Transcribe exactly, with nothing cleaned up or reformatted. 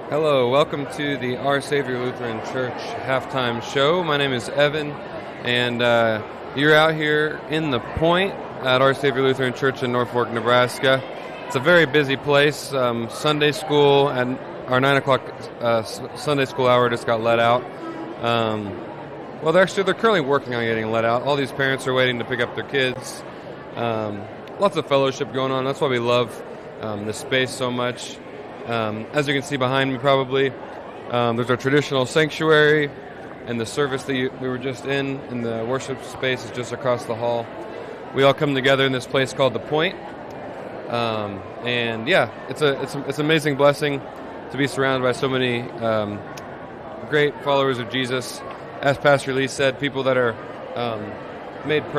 Hello, welcome to the Our Savior Lutheran Church halftime show. My name is Evan, and uh, you're out here in the Point at Our Savior Lutheran Church in Norfolk, Nebraska. It's a very busy place. Um, Sunday school and our nine o'clock uh, Sunday school hour just got let out. Um, well, they're actually they're currently working on getting let out. All these parents are waiting to pick up their kids. Um, lots of fellowship going on. That's why we love um, this space so much. Um, as you can see behind me probably, um, there's our traditional sanctuary, and the service that you, we were just in, in the worship space is just across the hall. We all come together in this place called The Point. Um, and yeah, it's a it's a, it's an amazing blessing to be surrounded by so many um, great followers of Jesus. As Pastor Lee said, people that are um, made